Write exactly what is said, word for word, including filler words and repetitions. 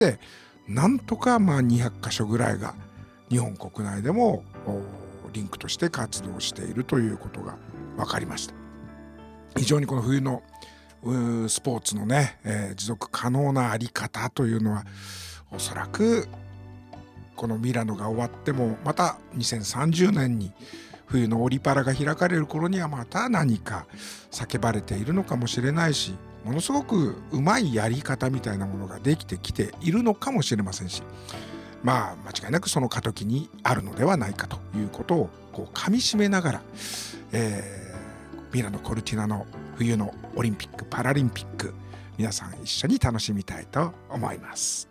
でなんとかまあにひゃくかしょぐらいが日本国内でもリンクとして活動しているということが分かりました。非常にこの冬のスポーツのね、えー、持続可能なあり方というのはおそらくこのミラノが終わってもまたにせんさんじゅうねんに冬のオリパラが開かれる頃にはまた何か叫ばれているのかもしれないし、ものすごくうまいやり方みたいなものができてきているのかもしれませんし、まあ間違いなくその過渡期にあるのではないかということをこう噛み締めながら、えー、ミラノ・コルティナの冬のオリンピック・パラリンピック、皆さん一緒に楽しみたいと思います。